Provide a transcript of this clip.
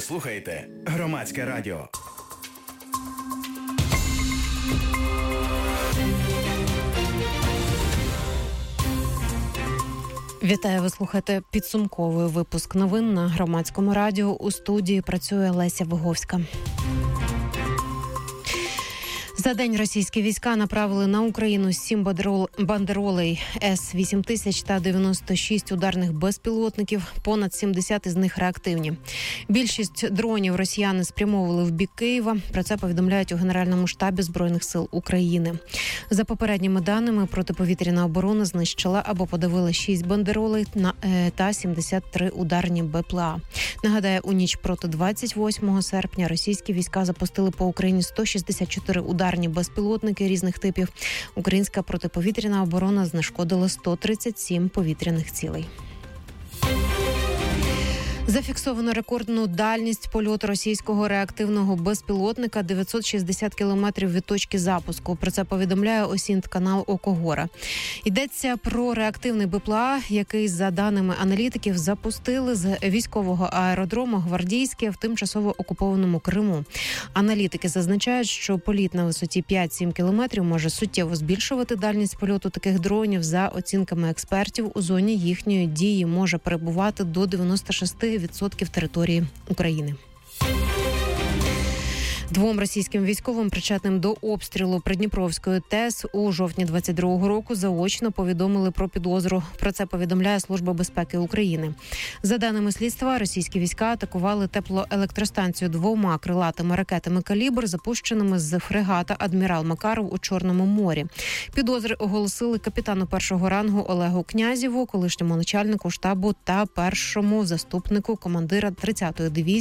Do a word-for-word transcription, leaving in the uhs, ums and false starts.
Ви слухаєте Громадське радіо. Вітаю, ви слухаєте підсумковий випуск новин на Громадському радіо. У студії працює Леся Виговська. За день російські війська направили на Україну сім бандеролей С вісім тисяч та дев'яносто шість ударних безпілотників, понад сімдесят із них реактивні. Більшість дронів росіяни спрямовували в бік Києва. Про це повідомляють у Генеральному штабі Збройних сил України. За попередніми даними, протиповітряна оборона знищила або подавила шість бандеролей та сімдесят три ударні БПЛА. Нагадаю, у ніч проти двадцять восьмого серпня російські війська запустили по Україні сто шістдесят чотири ударні безпілотники різних типів. Українська протиповітряна оборона знешкодила сто тридцять сім повітряних цілей. Зафіксовано рекордну дальність польоту російського реактивного безпілотника – дев'ятсот шістдесят кілометрів від точки запуску. Про це повідомляє Осінт-канал Окогора. Йдеться про реактивний БПЛА, який, за даними аналітиків, запустили з військового аеродрому Гвардійське в тимчасово окупованому Криму. Аналітики зазначають, що політ на висоті п'ять-сім кілометрів може суттєво збільшувати дальність польоту таких дронів. За оцінками експертів, у зоні їхньої дії може перебувати до дев'яносто шість відсотків території України. Двом російським військовим, причетним до обстрілу Придніпровської ТЕС у жовтні двадцять другого року, заочно повідомили про підозру. Про це повідомляє Служба безпеки України. За даними слідства, російські війська атакували теплоелектростанцію двома крилатими ракетами «Калібр», запущеними з фрегата «Адмірал Макаров» у Чорному морі. Підозри оголосили капітану першого рангу Олегу Князєву, колишньому начальнику штабу та першому заступнику командира тридцятої дивізії